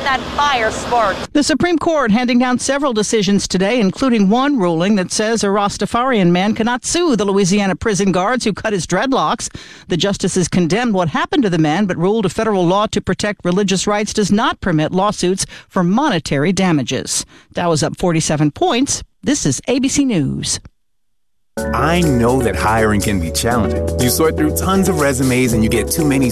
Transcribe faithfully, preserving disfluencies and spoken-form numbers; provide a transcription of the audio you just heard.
that fire sparked. The Supreme Court handing down several decisions today, including one ruling that says a Rastafarian man cannot sue the Louisiana prison guards who cut his dreadlocks. The justices condemned what happened to the man, but ruled a federal law to protect religious rights does not permit lawsuits for monetary damages. Dow is up forty-seven points. This is A B C News. I know that hiring can be challenging. You sort through tons of resumes and you get too many